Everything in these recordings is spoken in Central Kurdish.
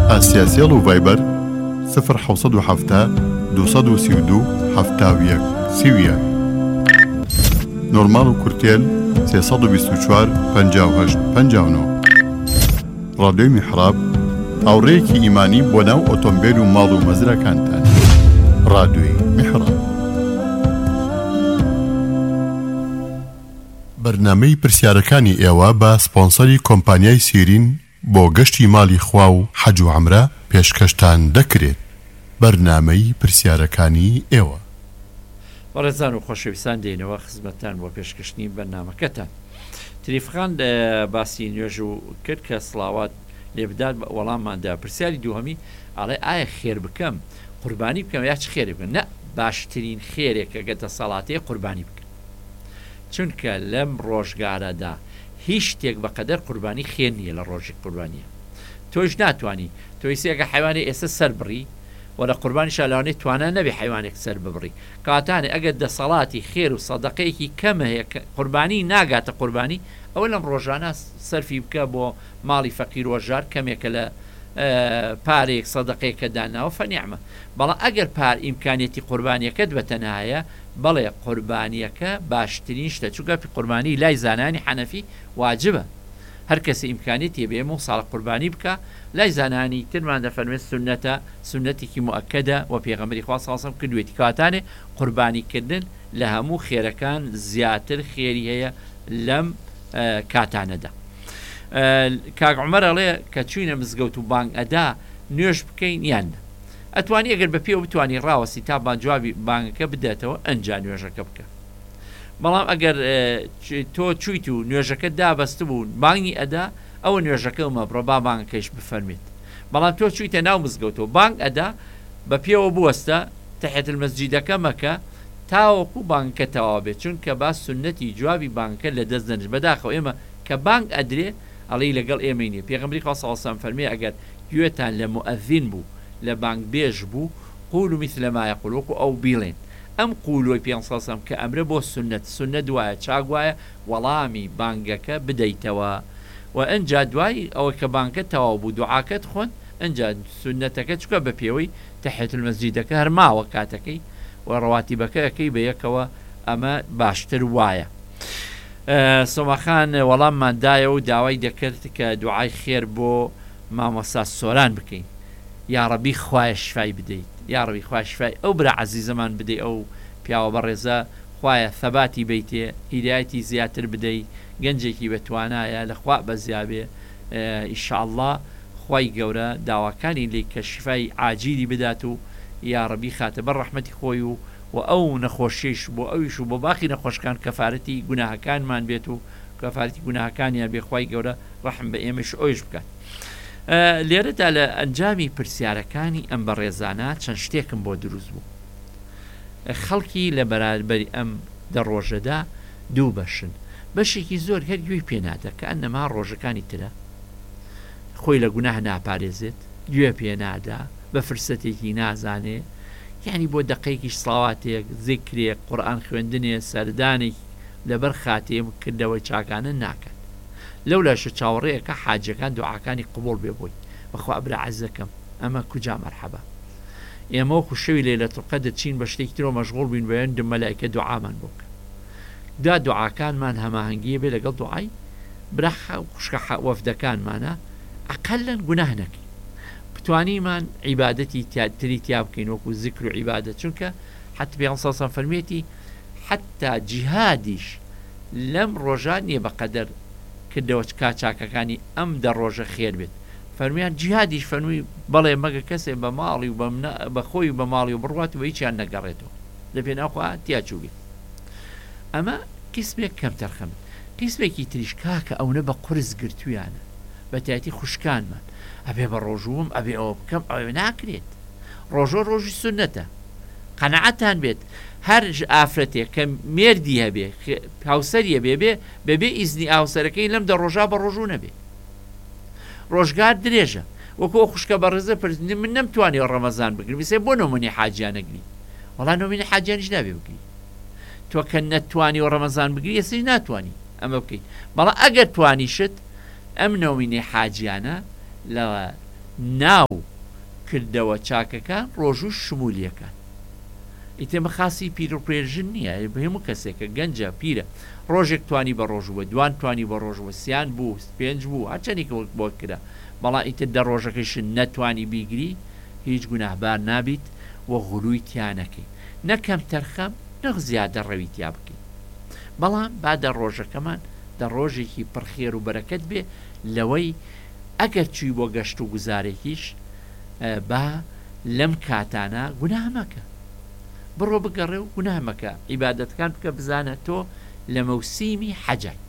ئاسیاسیەڵ و ڤایبەر 0حوسەد و 232 71 31 نۆرمال و کورتێل 324 58 59 ڕادیۆی میحراب ئاوڕێیەکی ئیمانی بۆ ناو ئۆتۆمبیل و ماڵ و مەزرەکانتان. ڕادیۆی میحراب. بەرنامەی پرسیارەکانی ئێوە بە سپۆنسەری کۆمپانیای سیرین بۆ گەشتی ماڵی خوا و حەج و عەمرە پێشکەشتان دەکرێت. بەرنامەی پرسیارەکانی ئێوە. بەڕێزان و خۆشەویستان دێنەوە خزمەتتان بۆ پێشکەشتنی بەرنامەکەتان. تریفخان باسی نوێژ و کرد کە سڵاوات لێ بدات وەڵامماندا. پرسیاری دووهەمی ئاڵێ ئایا خێر بکەم قوربانی بکەم یا چ خێری بکەم؟ نە، باشترین خێرێک کە دەسەڵاتەیە قوربانی بکەم، چونکە لەم ڕۆژگارەدا هیچ شتێک بەقەدەر قوربانی خێر نییە لە ڕۆژی قوربانیە. تۆش ناتوانی تۆی سێگە حیوانی ئێستا سەر بڕی وەرە قوربانیش لەوانەیە توانە نەبێ حیوانێک سەر ببڕی. کاتانێ ئەگەر دەسەڵاتی خێر و سەدەقەیەکی کەمە هەیە قوربانی ناگاتە قوربانی، ئەوە لەم ڕۆژانە سەرفی بکە بۆ ماڵی فەقیر وەژار کەمێکە لە پارێک سەدەقەیەکە داناوە فەنیعمە. بەڵام ئەگەر پار ئیمکانیەتی قوربانیەکەت بەتەنایە بەڵێ قوربانیەکە باشترین شتە، چونکە قوربانی لای زانانی حەنەفی واجبە. هەر کەسی ئیمکانیەتی بێمە و ساڵ قوربانی بکە. لای زانانی ترمان دەفەرمێت سونەتە، سونەتێکی مؤکەدە و پێغەمبەری خوا صلی الله علیه و سلم کردوێتی. کاتانێ قوربانیکردن لە هەموو خێرەکان زیاتر خێری هەیە لەم کاتانەدا. کاک عومەر ئەڵێ کە چوینە مزگەوت و بانگ ئەدا نوێژ بکەین یان نە. ئەتوانی ئەگەر بە پێوە بتوانی ڕاوەسی تا جوابی بانگەکە بداتەوە ئەنجا نوێژەکە بکە. بەڵام ئەگەر تۆ چویت و نوێژەکە دابەست بوو بانگی ئەدا ئەوە نوێژەکە مەبڕە با بانگەکەش بفەرمێت. بەڵام تۆ چویتە ناو مزگەوتەوە بانگ ئەدا بە پێوە بوەستە تەحیەت المەسجیدەکە مەکە تاوەکو بانگەکە تەواو بێت، چونکە با سونەتی جوابی بانگەکە لە دەست دەنێت. بەداخەوە ئێمە کە بانگ ئەدرێ ئەڵێ لەگەڵ ئێمە نیە. پێغەمبەری خوا صلی الله علیه و سلم فەرمێ ئەگەر گوێتان لە مؤەذین بوو لە بانگ بێژ بوو قولوا مثل ما يقول، وەکو ئەو بیڵێن. ئەم قولۆی پێ صلی الله علیه و سلم کە ئەمرە بۆ سونەت دوایە چاک وایە وەڵامی بانگەکە بدەیتەوە و ئەنجا دوای ئەوە کە بانگەکە تەواو بوو دوعاکەت خوۆن ئەنجا سونەتەکە چکە بە پێوەی تەحیەت المەسجیدەکە هەرماوە کاتەکەی و ڕەواتیبەکە ئەەکەی بە یەکەوە ئەمە باشتر وایە. سۆماخان وەڵامماندایە و داوای دەکرد کە دوعای خێر بۆ مامۆستا سۆران بکەین. یا ڕەبی خوایە شفای بدەیت، یا ڕەبی خوای شفای ئەو برا عەزیزەمان بدەی، ئەو پیاوە بەڕێزە خوایە ثەباتی بیتێ، هیدایەتی زیاتر بدەی، گەنجێکی بەتوانایە لەخوا بەزیابێ ئینشاءالله خوای گەورە داواکانی لێ کە شفای عاجیلی بدات و یا ڕەبی خاتە بەر ڕەحمەتی خۆی و ئەو نەخۆشیش بۆ ئەویش و بۆ باقی نەخۆشکان کەفارەتی گوناهەکانمان بێت و کەفارەتی گوناهەکانیان بێ خوای گەورە ڕەحم بە ئێمەش ئەویش بکات. لێرەدا لە ئەنجامی پرسیارەکانی ئەم بەڕێزانە چەند شتێکم بۆ دروست بوو. خەڵکی لە بەرامبەری ئەم دەڕۆژەدا دوو بەشن. بەشێکی زۆر هەر گوێی پێنادە کە ئەنەما ڕۆژەکانی ترە خۆی لە گوناه ناپارێزێت، گوێ پێنادا، بە فرسەتێکی نازانێ، یعنی بۆ دەقەیەکیش سڵاواتێک زیکرێک قورئان خوێندنێ سەردانێک لەبەر خاتێ کردەوەی چاکانە ناکات. لەولاشە چاوەڕێیەکە حاجەکان دوعاکانی قبول بێ بۆی بەخوا ئەبرا عەزەکەم ئەمە کوجا مەرحەبا. ئێمە وەکو شەوی لەیلەتوڵ قەدر چین بە شتێکی ترەوە مەشغوڵ بووین بە هێندە مەلایکە دوعامان بۆ بکە. دا دوعاکانمان هەماهەنگیە بێ لەگەڵ دوعای برا خوشکە وەفدەکانمانە ئەقەلەن گوناه نەکەین. بتوانیمان عیبادەتی تری تیا بکەین وەکو زیکر و عیبادەت، چونکە حتی پێغەمبەر صلی الله علیه و سلم فەرمێتی حتا جیهادیش لەم ڕۆژان نییە بەقەدەر کردەوە چاکەکانی ئەم دە ڕۆژە خێر بێت. فەرمیان جیهادیش فەرمووی بەڵێ مەگە کەسێ بە ماڵی و بە خۆی بە ماڵی و بڕوات و هیچیان نەگەڕێتەوە لە پێناوخوا تیاچوو بێت. ئەمە قسمێک کەم تەرخەم. قسمێکی تریش کاکە ئەوە بە قورس گرتویانە بە تایەتی خوشکانمان ئەبێ بە ڕۆژووم ئەبێ ئەوە بکەم ئەوێ ناکرێت. ڕۆژۆ ڕۆژی سونەتە، قەنەعەتان بێت. هەر ئافرەتێک کە مێردی هەبێ هاوسەریە بێبێ ئیزنی ئاوسەرەکەی لەم دە ڕۆژا بە ڕۆژوو نەبێ. ڕۆژگار درێژە وەکو خوشکە بە ڕێزە پرسنی من نەمتوانی ڕەمەزان بگرم بسێ بۆ نۆمەنی حاجیان نەگری، وەڵا نۆمەنی حاجیانیش نابێ بگری. تۆ کە نەتوانی و ڕەمەزان بگری ئێستا ناتوانی ئەمە بکەیت. بەڵام ئەگەر توانیشت ئەم نۆمینەی حاجیانە لە ناو کردەوە چاکەکان ڕۆژوو شمولیەکان ئیتێمە خاسی پیر و پێژن نییە هەموو کەسێکە گەنجە پیرە ڕۆژێک توانی بە ڕۆژوە دوان توانی بە ڕۆژوە سیان بوو پێنج بوو هەرچەندێک بۆ کرا بەڵام ئیتر دە ڕۆژەکەیشن نەتوانی بیگری هیچ گوناهبار نابیت و غولووی تیانەکەی نەکەم تەرخەم نەخ زیادە ڕەوی تیا بکەیت بەڵام با دە ڕۆژەکەمان دە ڕۆژێکی پڕخێر و بەرەکەت بێ لەوەی ئەگەر چووی بۆ گەشت و گوزارێکیش با لەم کاتانە گوناه مەکە بڕۆ بگەڕێ و گوناه مەکە عیبادەتەکان بکە بزانە تۆ لە مەوسیمی حەجای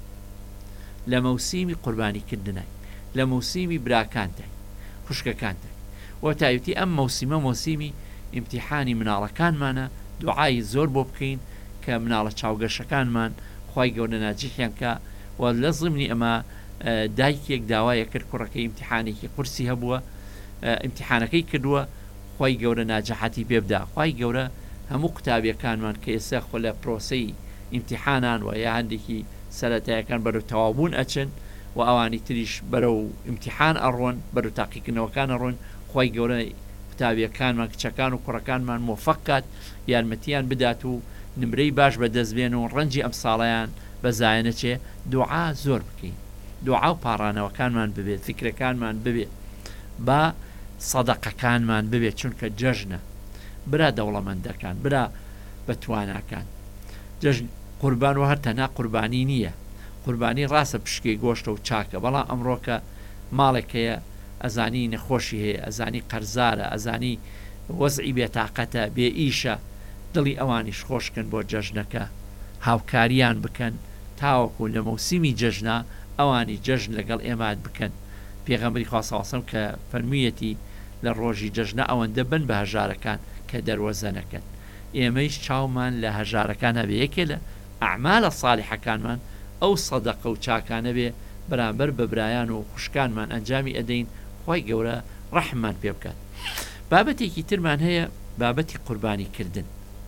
لە مەوسیمی قوربانیکردنای لە مەوسیمی براکانتای خوشکەکانتای وە تایبەتی ئەم مەوسیمە مەوسیمی ئیمتیحانی مناڵەکانمانە دوعای زۆر بۆ بکەین کە مناڵە چاوگەشەکانمان خوای گەورە ناجیحیان کە و لە ضمنی ئەمە دایکێک داوایە کرد کوڕەکەی ئیمتیحانێکی قورسی هەبووە ئیمتیحانەکەی کردووە خوای گەورە ناجەحەتی پێ بدە خوای گەورە هەموو قوتابیەکانمان کە ئێستا خۆ لە پرۆسەی ئیمتیحانان و یا هەندێکی سەرەتایەکان بەرەو تەوابوون ئەچن و ئەوانی تریش بەرەو ئیمتیحان ئەڕۆن بەرەو تاقیکردنەوەکان ئەڕۆن خوای گەورە قوتابیەکانمان کچەکان و کوڕەکانمان مۆفەق یارمەتیان بدات و نمرەی باش بەدەستبێن و ڕەنجی ئەم ساڵیان بەزایەنە چێ دوعا زۆر بکەین دوعا و پاڕانەوەکانمان ببێت فکرەکانمان ببێت با سەدەقەکانمان ببێت چونکە جەژنە برا دەوڵەمەندەکان برا بەتواناکان جەژن قوربان و هەر تەنها قوربانی نییە قوربانی ڕاستە پشکەی گۆشتە و چاکە بەڵام ئەمڕۆکە ماڵێکەیە ئەزانی نەخۆشی هەیە ئەزانی قەرزارە ئەزانی وەزعی بێتاقەتە بێ ئیشە دڵی ئەوانیش خۆشکن بۆ جەژنەکە هاوکاریان بکەن تاوەکو لە مەوسیمی جەژنا ئەوانی جەژن لەگەڵ ئێمات بکەن پێغەمبەری خوا صلی الله علیه و سلم کە فەرموویەتی لە ڕۆژی جەژنە ئەوەندە بن بە هەژارەکان کە دەروەزە نەکەن ئێمەیش چاومان لە هەژارەکان هەبێ یەکێ لە ئەعمالە ساڵحەکانمان ئەو سەدەقە و چاکانە بێ بەرامبەر بە برایان و خوشکانمان ئەنجامی ئەدەین خوای گەورە ڕەحممان پێ بکات بابەتێکی ترمان هەیە بابەتی قوربانیکردن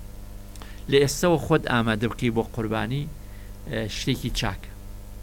لە ئێستەوە خۆت ئامادە بکەی بۆ قوربانی شتێکی چاکە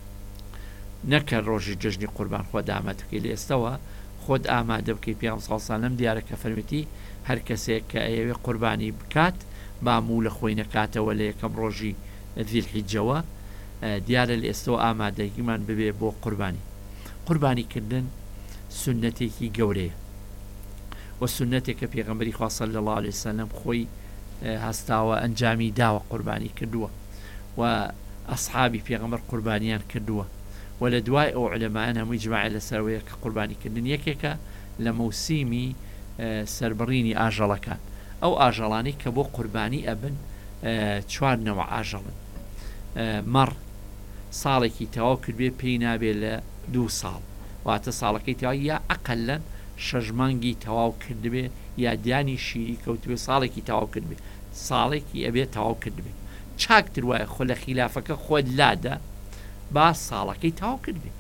نەکە ڕۆژی جەژنی قوربان خۆت ئامادە بکەی لە ئێستەوە خۆت ئامادە بکەی پێغەمبەر صلی الله علیه و سلم دیارە کە فەرمیوتی هەر کەسێک کە ئەوێ قوربانی بکات باموو لە خۆی نەکاتەوە لە یەکەم ڕۆژی ذیلحیجەوە دیارە لە ئێستەوە ئامادەییمان ببێ بۆ قوربانیکردن سنەتێکی گەورەیە و سنەتێکە پێغەمبەری خوا صلی الله علیه و سلم خۆی هەستاوە ئەنجامی داوە قوربانی کردووە و ئەصحابی پێغەمبەر قوربانیان کردووە و لە دوای ئەو عولەمایان هەمووی جماعە لەسەرەوەیە کە قوربانیکردن یەکێکە لە مەوسیمی سەربڕینی ئاژەڵەکان ئەو ئاژەڵانی کە بۆ قوربانی ئەبن چوار نەوە ئاژەڵن مەڕ ساڵێکی تەواو کردبێ پێی نابێت لە 2 ساڵ واتە ساڵەکەی تەواو یا ئەقەلەن 6 مانگی تەواو کردبێ یا دیانی شیری کەوتبێ ساڵێکی تەواو کردبێ ساڵێکی ئەبێت تەواو کردبێ چاکتر وایە خۆ لە خلافەکە خۆت لادا با ساڵەکەی تەواو کردبێ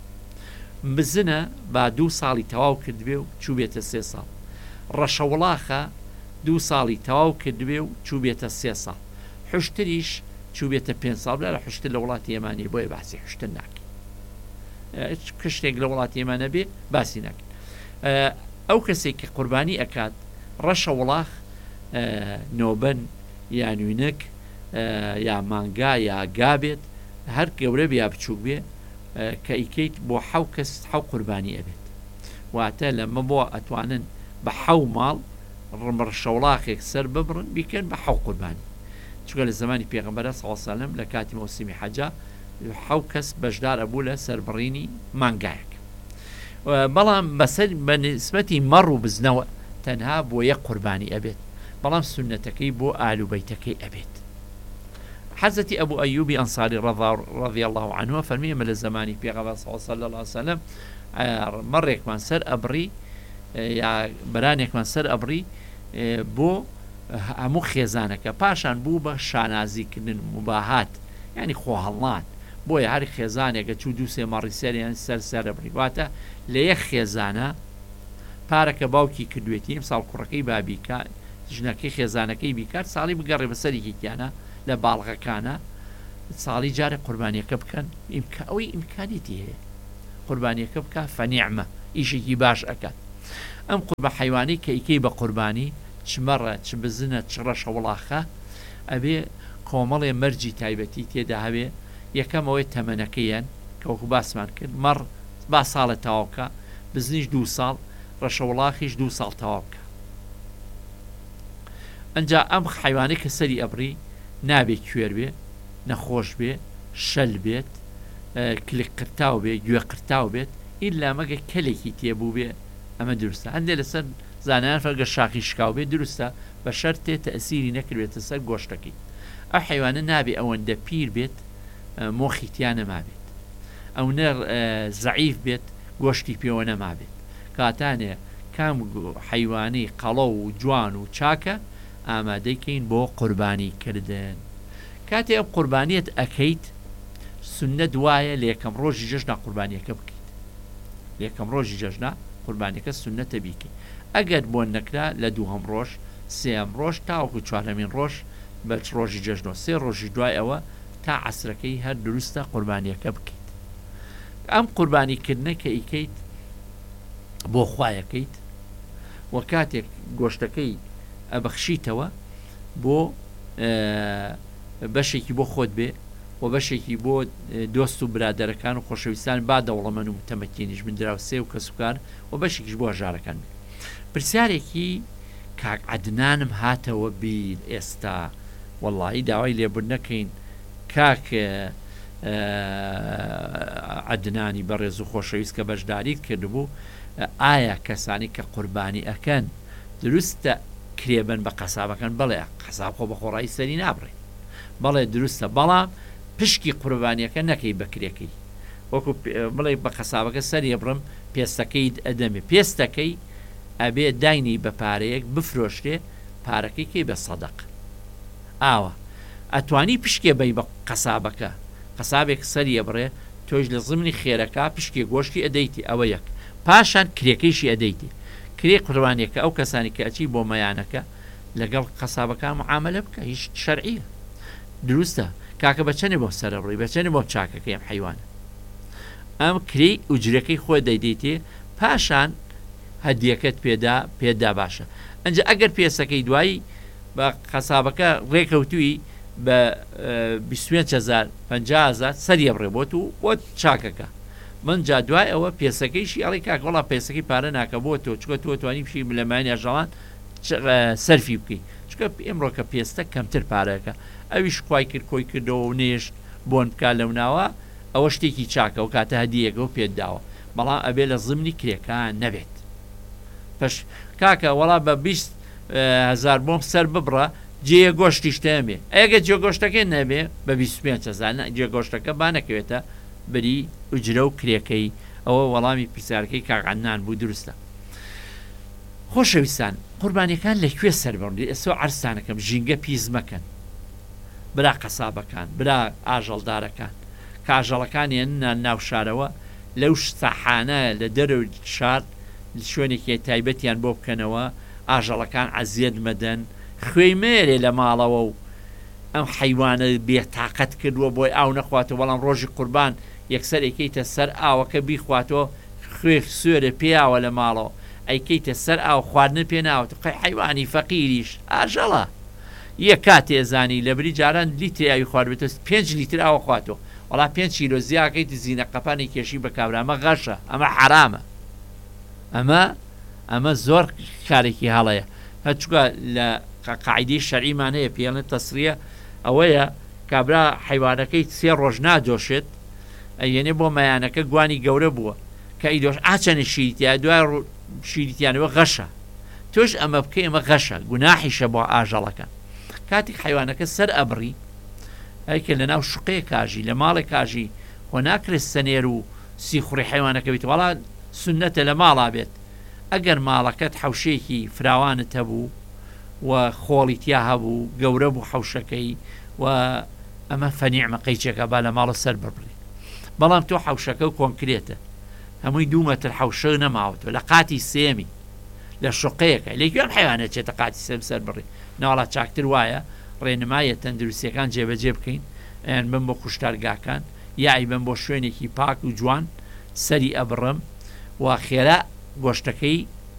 بزنە با 2 ساڵی تەواو کردبێ و چوو بێتە 3 ساڵ ڕەشەوڵاخە 2 ساڵی تەواو کردبێ و چوو بێتە 3 ساڵ حشتریش چوو بێتە 5 ساڵ لە حشتر لە وڵاتی ئێمانی بۆیە باسی حشتر ناکەین کشتێک لە وڵاتی ئێمانە بێ باسی ناکەین ئەو کەسێک کە قوربانی ئەکات ڕەشە وڵاخ نۆبەن یا نوێنک یا مانگا یا گابێت هەر گەورە بێ یا بچووک بێ کە ئیکەیت بۆ 7 کەس 7 قوربانی ئەبێت واتە لەمە بۆ ئەتوانن بە 7 ماڵ ڕەشەوڵاخێک سەر ببڕن بیکەن بە 7 قوربانی چونکە لە زمانی پێغەمبەر صلی الله علیه و سلم لە کاتی مەوسیمی حەجا 7 کەس بەشدار ئەبوو لە سەربڕینی مانگایەک بەڵام بە نسبەتی مەڕ و بزنەوە تەنها بۆ 1 قوربانی ئەبێت بەڵام سنەتەکەی بۆ ئالوبەیتەکەی ئەبێت حەزەتی ئەبوو ئەیوبی ئەنساری ڕەضی الله عنه فەرمیێ لە زمانی پێغەمبەر صلی الله علیه و سلم مەڕێکمان سەر ئەبڕی یا بەرانێکمان سەر ئەبڕی بۆ هەموو خێزانەکە پاشان بوو بە شانازیکردن مباهات ینی خۆهەڵات بۆیە هەر خێزانێکە چوو 2-3 مەڕی سەریان سەر ئەبڕی واتە لە یەک خێزانە پارەکە باوکی کردوێتی ساڵ کوڕەکەی بابیکە ژنەکەی خێزانەکەی بیکات ساڵی بگەڕێ بەسەرێکی گیانە لە باڵغەکانە ساڵی جارێک قوربانیەکە بکەن ئەوەی ئیمکانیەتی هەیە قوربانیەکە بکە فەنیعمە ئیشێکی باش ئەکات ئەم قوربە حیوانی کە ئیکەی بە قوربانی چمەڕە چ بزنە چ ڕەشە وڵاخە ئەبێ کۆمەڵێ مەرجی تایبەتی تێدا هەبێ یەکەمەوەی تەمەنەکەیان کەوەکو باسمان کرد مەڕ با ساڵە تەواوکە بزنیش 2 ساڵ ڕەشە وڵاخیش 2 ساڵ تەواوکە ئەنجا ئەم حیوانەی کە سەری ئەبڕی نابێت کوێر بێ نەخۆش بێ شەل بێت کلک قرتاو بێ گوێ قرتاو بێت ئیلا مەگە کەلێکی تێبوو بێ ئەمە دروستە هەندێک لەسەر زانایان فەرگە شاخی شکاو بێت دروستە بە شەرتێ تەئسیری نەکردێتە سەر گۆشتەکەی ئەو حیوانە نابێ ئەوەندە پیر بێت مۆخی تیا نەما بێت ئەو نەر زەعیف بێت گۆشتی پێوە نەما بێت کاتانێ کام حیوانی قەڵە و جوان و چاکە ئامادەیکەین بۆ قوربانی کردن کاتێ ئەم قوربانیت ئەکەیت سنە دوایە لە یەکەم ڕۆژی جەژنا قوربانیەکە بکەیت لە یەکەم ڕۆژی جەژنا قوربانیەکە سنەتە بیکەیت ئەگەر بۆ نەکرا لە دووهەم ڕۆژ سێم ڕۆژ تاوەکو چوارەمین ڕۆژ بە ڕۆژی جەژنەوە 3 ڕۆژی دوای ئەوە تا عەسرەکەی هەر دروستە قوربانیەکە بکەیت ئەم قوربانیکردنە کە ئیکەیت بۆ خوایەکەیت و کاتێک گۆشتەکەی ئەبەخشیتەوە بۆ بەشێکی بۆ خۆت بێ و بەشێکی بۆ دۆست و برادەرەکان و خۆشەویستان با دەوڵەمەن و تەمەکینیش من دراوسێ و کەسوکار و بەشێکیش بۆ هەژارەکان بێ پرسیارێکی کاک عەدنانم هاتەوە بیر ئێستا وەڵڵاهی داوای لێبوون نەکەین کاک عەدنانی بەڕێز و خۆشەویست کە بەشداریت کردبوو ئایا کەسانی کە قوربانی ئەکەن دروستە کرێبن بە قەسابەکەن بڵێ قەساب خۆ بە خۆڕایی سەری نابڕێ بەڵێ دروستە بەڵام پشکی قوربانیەکە نەکەی بەکرێکەی وەکو بڵێ بە قەسابەکە سەری بڕم پێستەکەی ئەدەمێ پێستەکەی ئەبێ داینی بە پارەیەک بفرۆشتێ پارەکەی کەی بە سەدەق ئاوە ئەتوانی پشکێ بەی بە قەسابەکە قەسابێک سەری ئەبڕێ تۆش لە زمانی خێرەکە پشکی گۆشتی ئەدەیتی ئەوە یەک پاشان کرێکەیشی ئەدەیتی کرێ قوربانیەکە ئەو کەسانی کە ئەچی بۆ مەیانەکە لەگەڵ قەسابەکان معاملە بکە هیچ شەرعیە دروستە کاکە بەچەنێ بۆ سەرەڕووی بەچەنێ بۆ چاکەکە ئەم حیوانە ئەم کری ئوجرەکەی خۆ دەیدێتێ پاشان هەدیەکەت پێدا باشە ئەنجا ئەگەر پێسەکەی دوایی بە قەسابەکە ڕێکەوتووی بە 25,000 50,000 سەریە بڕێبۆت و بۆ چاکەکە من جا دوای ئەوە پێسەکەیشی ئەڵی کاکەڵا پێسەکەی پارە ناکە بۆ تۆ چکە تۆ توانی بشی لەمانی ئەژەڵان سەرفی بکەیت چکە ئێمڕۆکە پێستە کەمتر پارەکە ئەویش خوای کرد کۆی کردەوە و نێشت بۆن بکە لەو ناوە ئەوە شتێکی چاکە و کاتە هەدیەکە و پێت داوە بەڵام ئەبێ لە زمنی کرێکان نەبێت پەش کاکە وەڵا بە 20,000 بۆم سەر ببڕە جێ گۆشتیش تەمێ ئەگە جێ گۆشتەکەی نەبێ بە 25,000 جێ گۆشتەکە با نەکەوێتە بری ئوجرە و کرێکەی ئەوە وەڵامی پرسیارەکەی کاک عەدنان بوو دروستە خۆشەویستان قوربانیەکان لەکوێ سەربڕی ئێستا عەرزتانەکەم ژینگە پیس مەکەن برا قەسابەکان برا ئاژەڵدارەکان کە ئاژەڵەکانیان ناو شارەوە لەو ساحانە لە دەرەوە شار شوێنێکی تایبەتیان بۆ بکەنەوە ئاژەڵەکان عەزیەت مەدەن خوێی مێرێ لە ماڵەوە و ئەم حیوانە بێتاقەت کردووە بۆی ئاو نەخواتەوە بەڵام ڕۆژی قوربان یەکسەر ئەیکەیتە سەر ئاوەکە بیخواتەوە خوێ سوێرە پێیاوە لە ماڵەوە ئەیکەیتە سەر ئاو خواردنە پێ ناوە قەی حیوانی فەقیریش ئاژەڵە یەک کاتێ زانی لە بری جاران لیتری ئاوی خواردبێتە 5 لیتر ئاوە خواتەوە وەڵا 5 کیلۆ زیاکەیت زیینە قەپانی کێشی بە کابرامە غەشە ئەمە حرامە ئەمە زۆر کارێکی هەڵەیە هەچکە لە قاعیدەی شەرعیمان هەیە پێڵێن تەسریە ئەوەیە کابرا حیوانەکەی 3 ڕۆژ نادۆشێت ئەیێنێ بۆ مەیانەکە گوانی گەورە بووە کە ئیدۆش ئاچەنە شیریتیان دوای شیریتیانەوە غەشە تۆش ئەمە بکەی ئەمە غەشە گوناحیشە بۆ ئاژەڵەکە کاتێک حیوانەکە سەر ئەبڕی ئەیکە لە ناو شوقەیە کاژی لە ماڵی کاژی خۆ ناکرێت سەنێر و سیخوڕی حیوانەکە بیت وەڵا سنەتە لە ماڵا بێت ئەگەر ماڵەکەت حەوشەیەکی فراوانت هەبوو و خۆڵی تیا هەبوو گەورە بوو حەوشەکەی و ئەمە فەنیعمە قەیچێکە با لە ماڵە سەر ببڕی بەڵام تۆ حەوشەکە و کۆنکرێتە هەمووی 2 مەتر حەوشە نەماوەتەوە لە قاتی سێمی لە شوقەیەەکە لێکوێن حیوانە چێتە قاتی سێم سەر بڕی ناوەڵات چاکتر وایە ڕێنمایە تەندروستیەکان جێبەجێ بکەین ئەیان بم بۆ خوشتارگاکان یای بم بۆ شوێنێکی پاک و جوان سەری ئەبڕم و خێرا گۆشتەکەی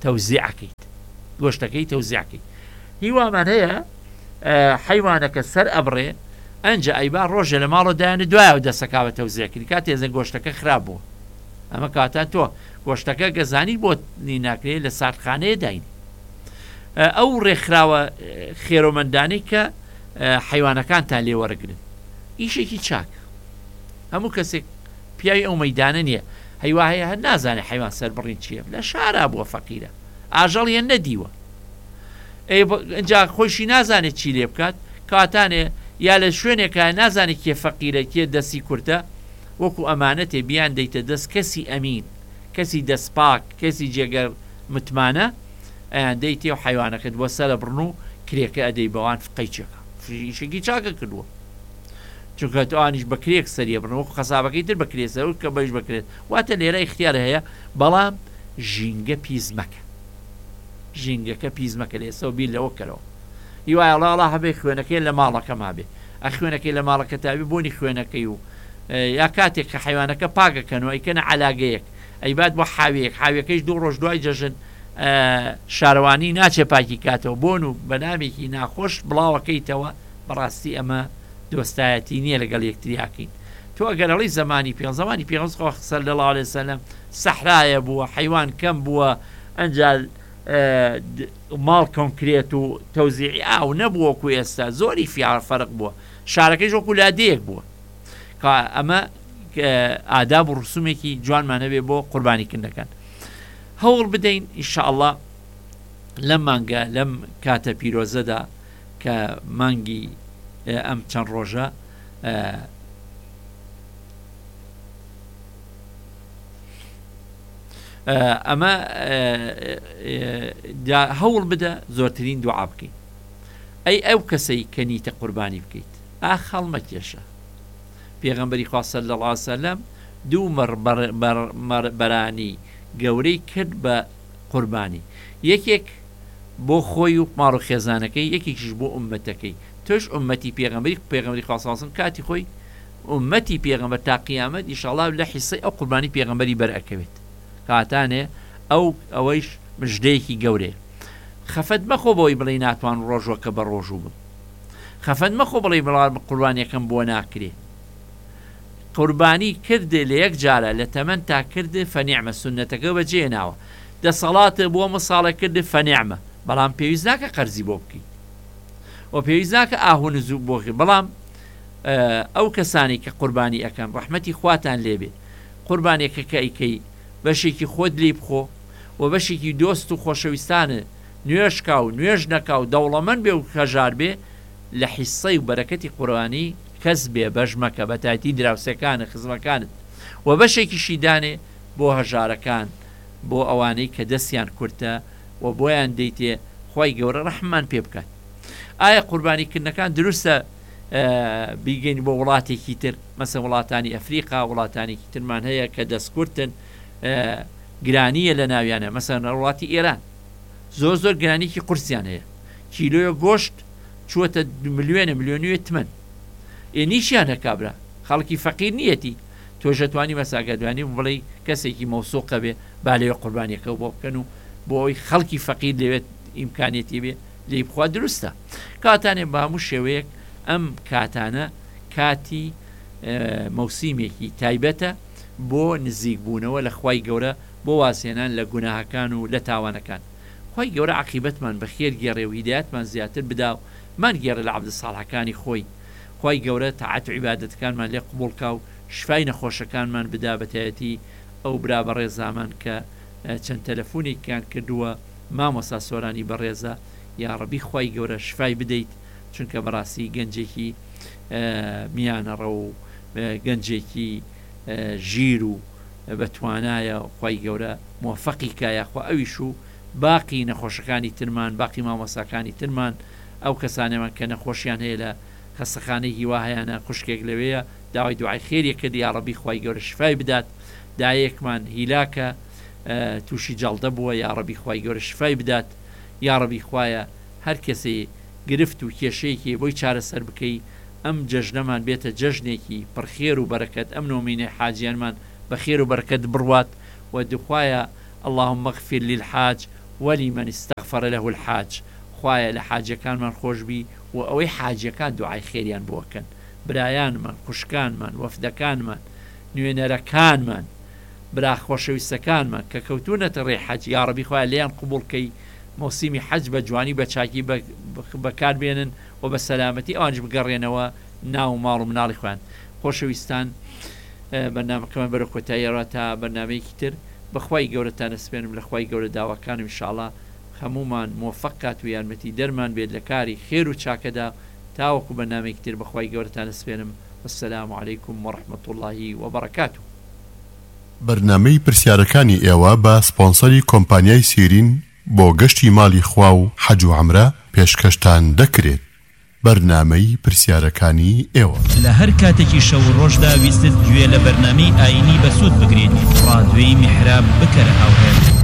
تەوزیعەکەیت گۆشتەکەی تەوزیعەکەی هیوامان هەیە حیوانەکە سەر ئەبڕێ ئەنجە ئەیبا ڕۆژە لە ماڵۆ دایانە دوایە دەسەکاوە تەوزیعکردی کات تێزە گۆشتەکە خراپ بووە ئەمە کاتان تۆ گۆشتەکە گەزانی بۆ ناکرێت لە ساردخانەیە داین ئەو ڕێکخراوە خێرۆمەندانی کە حیوانەکانتان لێوەرەگرن ئیشێکی چاک هەموو کەسێک پیاوی ئەو مەدانە نییە هەیوا هەیە هەر نازانێت حیوان سەربڕین چییە لە شارا بووە فەقیرە ئاژەڵیان نەدیوە ئەجا خۆشی نازانێت چی لێ بکات کاتانێ یا لە شوێنێکە نازانێت کێ فەقیرە کێ دەستی کورتە وەکو ئەمانەتێ بیان دەیتە دەست کەسی ئەمین کەسی دەستپاک کەسی جێگەر متمانە ئەیان دەیتێ و حیوانەکەت بۆ سەرە بڕن و کرێکە ئەدەی بەوان فقەی چێکە شێکی چاکە کردووە چونکە توانیش بە کرێک سەریە بڕن وەکو خەسابەکەی تر بە کرێسەر کە بەش بکرێت واتە لێرە اختیار هەیە بەڵام ژینگە پیس مەکە ژینگەکە پیس مەکە لێسەوە بیر لەوە کەرەوە هیوایە ئەڵڵا هەبێ خوێنەکەی لە ماڵەکە مابێ ئە خوێنەکەی لە ماڵەکە تابی بۆنی خوێنەکەی و یا کاتێک کە حیوانەکە پاگەکەنەوە ئەیکەنە علاگەیەک ئەیبات بۆ حاویەکەیش دوو ڕۆژ دوای جەژن شارەوانی ناچێ پاکی کاتەوە بۆن و بەنامێکی ناخۆش بڵاوەکەیتەوە بەڕاستی ئەمە دۆستایەتی نییە لەگەڵ یەکتریاکەین تۆ ئەگەرەڵی زمانی زمانی پێغەمبەر سەلەڵڵاهو عەلەیهی وسەلەم سەحرایە بووە حیوان کەم بووە ئەنجال ماڵ کۆنکرێت و تەوزیعی ئاو نەبووەکو ئێستا زۆری فەرق بووە شارەکەی وەکو لادەیەک بووە ئەمە ئاداب و ڕسومێکی جوانمانەبێ بۆ قوربانیکردنەکان هەوڵ بدەین ئینشاءڵڵا لەم مانگە لەم کاتە پیرۆزەدا کە مانگی ئەم چەند ڕۆژە ئەمە هەوڵ بدە زۆرترین دوعا بکەیت ئەو کەسەی کە نیتە قوربانی بکەیت خەڵمە کێشە پێغەمبەری خوا سەلەڵڵاهو عەلەیهی وسەلەم دوو بەرانی گەورەی کرد بە قوربانی یەکێک بۆ خۆی و ماڕ و خێزانەکەی یەکێکیش بۆ ئومەتەکەی تۆش ئومەتی پێغەمبەری خوا سەڵڵاهو کاتی خۆی ئومەتی پێغەمبەر تا قیامەت ئینشاءڵڵا لە حیسەی ئەو قوربانی پێغەمبەری بەرئەکەوێت کاتانێ ئەوەیش مژدەیەکی گەورەیە خەفەت مەخۆ بۆی بڵێ ناتوان ڕۆژوەکە بە ڕۆژوو بم خەفەت مەخۆ بڵێ بڵار قوربانیەکەم بۆ ناکرێ قوربانی کردێ لە یەک جارە لە تەمەەن تا کردێ فەنیعمە سونەتەکە بەجێ ناوە دەسەڵاتە بۆ مەساڵە کردێ فەنیعمە بەڵام پێویست ناکە قەرزی بۆ بکەیت و پێویست ناکە ئاهون زوو بۆخی بەڵام ئەو کەسانی کە قوربانی ئەەکەم ڕەحمەتی خواتان لێبێ قوربانێکە کە ئەیکەی بەشێکی خۆت لێ بخۆ و بەشێکی دۆست و خۆشەویستانە نوێشکا و نوێژ نەکا و دەوڵەمەند بێ و هەژار بێ لە حیسەی و بەرەکەتی قوربانی کەس بێ بەژمەکە بە تایتی دراوسەکانە خزمەکانت و بەشێکیشی دانێ بۆ هەژارەکان بۆ ئەوانەی کە دەستیان کورتە و بۆیان دەیتێ خی گەورە ڕەحمان پێ بکات ئایا قوربانیکردنەکان دروستە بیگەین بۆ وڵاتێکی تر مەسە وڵاتانی ئەفریقا وڵاتانێکی ترمان هەیە کە دەستکورتن گرانیە لە ناویانە مەسەن وڵاتی ئێران زۆر گرانیکی قورسیان هەیە کیلۆیە گۆشت چووەتە ملیۆنە تمەن نیشیانە کابرا خەڵکی فەقیر نیەتی تۆژەتوانی مەساگەدوانی بڵێ کەسێکی مەوسوقە بێ با لێوە قوربانیەکە بۆ بکەن و بۆ ئەوی خەڵکی فەقیر لەوێت ئیمکانێتی بێ لێ بخوا دروستە کاتانێ بە هەموو شێوەیەک ئەم کاتانە کاتی مەوسیمێکی تایبەتە بۆ نزیک بوونەوە لە خوای گەورە بۆ واسێنان لە گوناهەکان و لە تاوانەکان خوای گەورە عاقیبەتمان بە خێر گێڕێ و هیدایەتمان زیاتر بدا و مان گێڕە لە عەبدە ساڵحەکانی خۆی خوای گەورە تاعەت و عیبادەتەکانمان لێ قبوڵکا و شفای نەخۆشەکانمان بدا بەتایەتی ئەو برا بەڕێزامان کە چەند تەلەفۆنێکیان کردووە مامۆستا سۆرانی بەڕێزە یا ڕەبی خوای گەورە شفای بدەیت چونکە بەڕاستی گەنجێکی میانەڕە و گەنجێکی ژیر و بەتوانایە خوای گەورە موفەقی کایە خۆ ئەویش و باقی نەخۆشەکانی ترمان باقی مامۆساکانی ترمان ئەو کەسانێمان کە نەخۆشیان هەیە لە خەستەخانەی هیواهیانە خوشکێک لەوەیە داوای دوعای خێریە کردی یا ڕەبی خوای گەورە شفای بدات دایەکمان هیلاکە تووشی جەڵدە بووە یا ڕەبی خوای گەورە شفای بدات یا ڕەبی خوایە هەر کەسێ گرفت و کێشەیەکی بۆی چارەسەر بکەی ئەم جەژنەمان بێتە جەژنێکی پڕخێر و بەرەکەت ئەم نۆمینە حاجیانمان بە خێر و بەرەکەت بڕوات و دخوایە اللهم اغفر للحاج ولمن استغفر له الحاج خوایە لە حاجەکانمان خۆشبی و ئەوەی حاجەکان دوعای خێریان بۆکەن برایانمان خوشکانمان وەفدەکانمان نوێنەرەکانمان برا خۆشەویستەکانمان کە کەوتونەتە ڕێ حەج یا ڕەبی خوایە لێیان قبوڵکەی مۆسیمی حەج بە جوانی بە چاکی بەکاربێنن و بە سەلامەتی ئەوانش بگەڕێنەوە ناو ماڵ و مناڵی خوان خۆشەویستان بەرنامەکەمان بەرە کۆتاییەوە تا بەرنامەیەکی تر بەخوای گەورەتان ئەسپێنم لە خوای گەورە داواکانم ئینشاءڵڵا هەمومان موفەقات و یارمەتی دەرمان بێت لە کاری خێر و چاکەدا تاوەکو بەرنامەیەکی تر بەخوای گەورەتان ئەسپێنم والسلام عليكم ورحمة الله وبركاته. بەرنامەی پرسیارەکانی ئێوە بە سپۆنسەری کۆمپانیای سیرین بۆ گەشتی ماڵی خوا و حەج و عومرە پێشکەشتان دەکرێت. بەرنامەی پرسیارەکانی ئێوە لە هەر کاتێکی شەو ڕۆژدا ویستت گوێ لە بەرنامەی ئاینی بەسوود بگرێت ڕادیۆی میحراب بکەرە هاوهێن